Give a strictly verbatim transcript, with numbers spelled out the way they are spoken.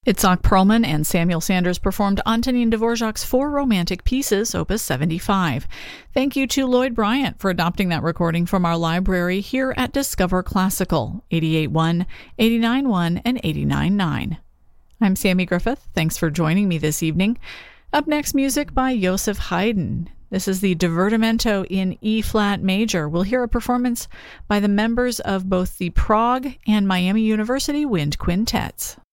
Itzhak Perlman and Samuel Sanders performed Antonin Dvorak's Four Romantic Pieces, Opus seventy-five. Thank you to Lloyd Bryant for adopting that recording from our library here at Discover Classical, eighty-eight point one, eighty-nine point one, and eighty-nine point nine. I'm Sammy Griffith. Thanks for joining me this evening. Up next, music by Joseph Haydn. This is the Divertimento in E-flat major. We'll hear a performance by the members of both the Prague and Miami University Wind Quintets.